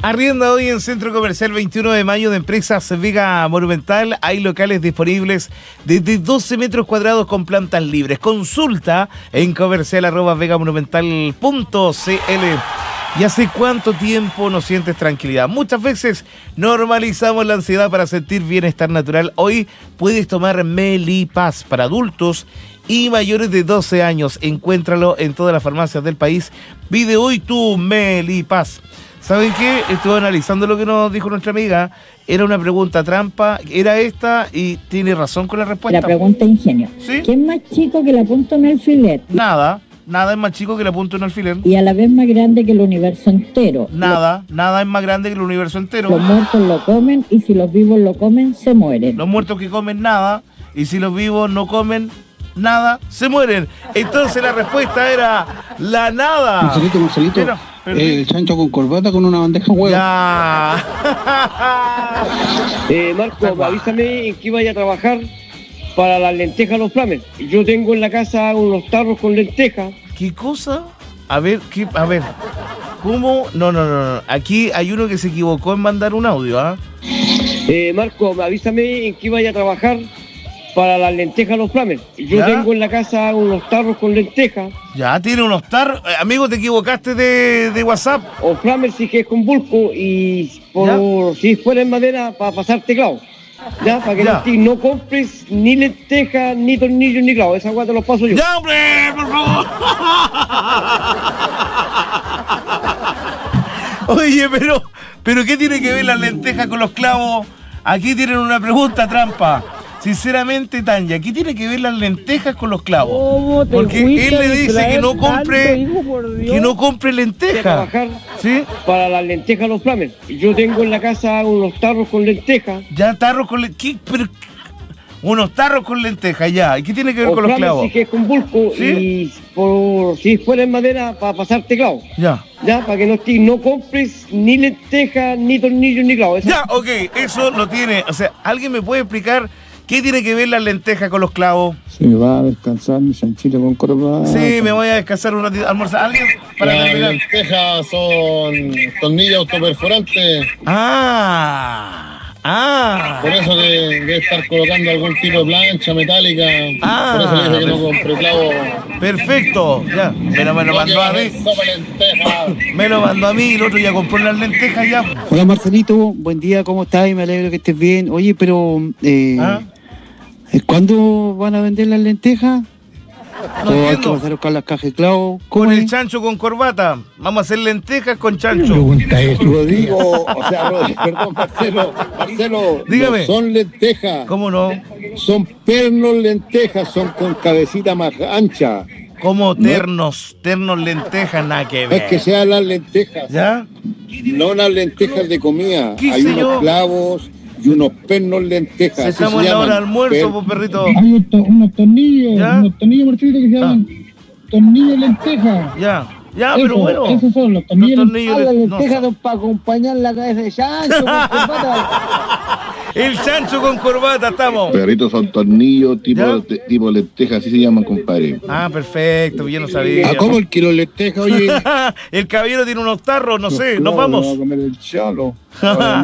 Arrienda hoy en Centro Comercial 21 de mayo de Empresas Vega Monumental. Hay locales disponibles desde 12 metros cuadrados con plantas libres. Consulta en comercial@vegamonumental.cl. ¿Y hace cuánto tiempo no sientes tranquilidad? Muchas veces normalizamos la ansiedad para sentir bienestar natural. Hoy puedes tomar Melipaz para adultos y mayores de 12 años. Encuéntralo en todas las farmacias del país. Pide hoy tu Melipaz. ¿Saben qué? Estuve analizando lo que nos dijo nuestra amiga. Era una pregunta trampa, era esta y tiene razón con la respuesta. La pregunta ingenio. ¿Sí? ¿Qué es más chico que la punta en alfiler? Nada es más chico que la punta en alfiler. Y a la vez más grande que el universo entero. Nada es más grande que el universo entero. Los muertos lo comen y si los vivos lo comen, se mueren. Los muertos que comen nada y si los vivos no comen nada, se mueren. Entonces la respuesta era la nada. Marcelito. El chancho con corbata con una bandeja huevo. Ya. Marco, avísame en qué vaya a trabajar para las lentejas, los flames. Yo tengo en la casa unos tarros con lentejas. ¿Qué cosa? A ver. ¿Cómo? No. Aquí hay uno que se equivocó en mandar un audio, ¿ah? Marco, avísame en qué vaya a trabajar para las lentejas, los flames. Yo ¿Ya? tengo en la casa unos tarros con lentejas. Ya, tiene unos tarros. Amigo, te equivocaste de WhatsApp. O flames si que es con bulco y por si fuera en madera para pasar teclado. Ya, para que no compres ni lentejas, ni tornillos, ni clavos. Esa guata los paso yo. ¡Ya, hombre! ¡Por favor! Oye, pero ¿qué tiene que ver las lentejas con los clavos? Aquí tienen una pregunta trampa. Sinceramente, Tanya, ¿qué tiene que ver las lentejas con los clavos? Porque él le dice que no compre lentejas. Trabajar para las lentejas, los flames. Yo tengo en la casa unos tarros con lentejas. Ya, tarros con lentejas. Unos tarros con lentejas, ya. ¿Y qué tiene que ver con los clavos? Sí, que es con bulco y por si fuera en madera para pasar teclado. Ya, para que no compres ni lentejas, ni tornillos, ni clavos. Ya, ok, eso lo tiene. O sea, ¿alguien me puede explicar qué tiene que ver las lentejas con los clavos? Se va a descansar mi chanchito con corbata. Sí, me voy a descansar un ratito, almorzar. ¿Alguien? Para las terminar. lentejas son tornillos autoperforantes. Por eso que debe estar colocando algún tipo de plancha metálica. Por eso le dije que no compre clavo. Perfecto, ya. Me lo mandó a mí. Me lo mandó a mí y el otro ya compró las lentejas ya. Hola Marcelito, buen día, ¿cómo estás? Me alegro que estés bien. Oye, pero ¿cuándo van a vender las lentejas? No ¿O hay que entiendo. pasar a buscar las cajas de clavos? Con el chancho con corbata. Vamos a hacer lentejas con chancho. Rodrigo, perdón, Marcelo. Dígame. No son lentejas. ¿Cómo no? Son pernos lentejas, son con cabecita más ancha. Como ternos lentejas, nada que ver. Es que sean las lentejas. ¿Ya? No las lentejas de comida. ¿Qué Hay sé unos yo? clavos y unos pernos lentejas. Si estamos en la hora de almuerzo, pues perrito. Hay unos tornillos, ¿Ya? Marcelito, que se llaman tornillos lentejas. Ya, pero bueno. Esos son los Los tornillos. tornillos las no lentejas son. para acompañar la cabeza de chancho con corbata. El chancho con corbata, estamos. Perritos son tornillos ¿Ya? tipo lentejas, así se llaman, compadre. Perfecto, yo no sabía. ¿Cómo el kilo de lentejas, oye? El caballero tiene unos tarros, no sé, nos vamos. Vamos a comer el chalo.